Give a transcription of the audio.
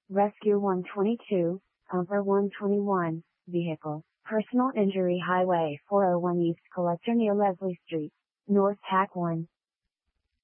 Rescue 122, Pumper 121, Vehicle, Personal Injury Highway 401 East Collector near Leslie Street, North Hack 1.